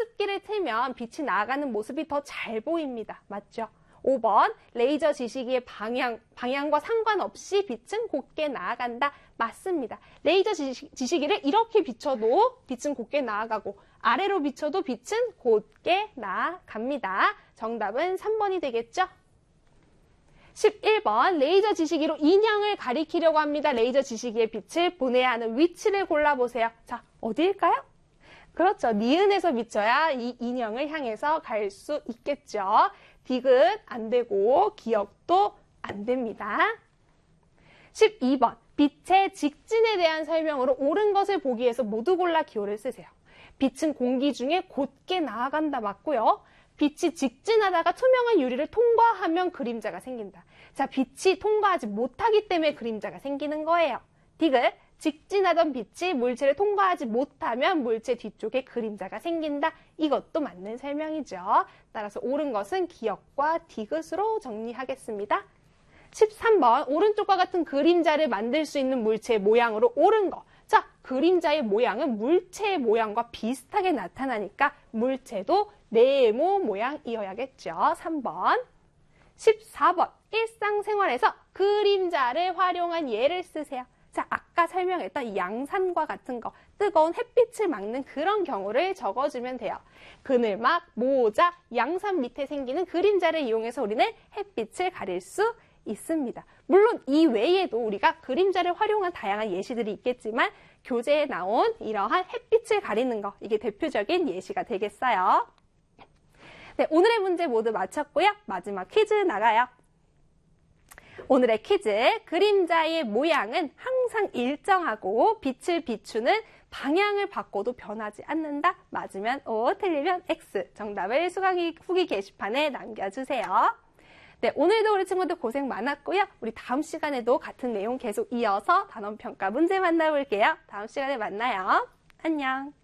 가습기를 틀면 빛이 나가는 모습이 더 잘 보입니다. 맞죠? 5번 레이저 지시기의 방향과 상관없이 빛은 곱게 나아간다. 맞습니다. 레이저 지시기를 이렇게 비춰도 빛은 곱게 나아가고 아래로 비춰도 빛은 곧게 나아갑니다. 정답은 3번이 되겠죠? 11번 레이저 지시기로 인형을 가리키려고 합니다. 레이저 지시기의 빛을 보내야 하는 위치를 골라보세요. 자, 어디일까요? 그렇죠. 니은에서 비춰야 이 인형을 향해서 갈 수 있겠죠. 디귿 안 되고 기역도 안 됩니다. 12번 빛의 직진에 대한 설명으로 옳은 것을 보기 위해서 모두 골라 기호를 쓰세요. 빛은 공기 중에 곧게 나아간다 맞고요. 빛이 직진하다가 투명한 유리를 통과하면 그림자가 생긴다. 자, 빛이 통과하지 못하기 때문에 그림자가 생기는 거예요. 디귿 직진하던 빛이 물체를 통과하지 못하면 물체 뒤쪽에 그림자가 생긴다. 이것도 맞는 설명이죠. 따라서 옳은 것은 기역과 디귿으로 정리하겠습니다. 13번 오른쪽과 같은 그림자를 만들 수 있는 물체의 모양으로 옳은 거. 자, 그림자의 모양은 물체의 모양과 비슷하게 나타나니까 물체도 네모 모양이어야겠죠. 3번. 14번 일상생활에서 그림자를 활용한 예를 쓰세요. 자, 아까 설명했던 양산과 같은 거, 뜨거운 햇빛을 막는 그런 경우를 적어주면 돼요. 그늘막, 모자, 양산 밑에 생기는 그림자를 이용해서 우리는 햇빛을 가릴 수 있습니다. 물론 이 외에도 우리가 그림자를 활용한 다양한 예시들이 있겠지만 교재에 나온 이러한 햇빛을 가리는 거, 이게 대표적인 예시가 되겠어요. 네, 오늘의 문제 모두 마쳤고요. 마지막 퀴즈 나가요. 오늘의 퀴즈, 그림자의 모양은 항상 일정하고 빛을 비추는 방향을 바꿔도 변하지 않는다. 맞으면 O, 틀리면 X. 정답을 후기 게시판에 남겨주세요. 네, 오늘도 우리 친구들 고생 많았고요. 우리 다음 시간에도 같은 내용 계속 이어서 단원평가 문제 만나볼게요. 다음 시간에 만나요. 안녕.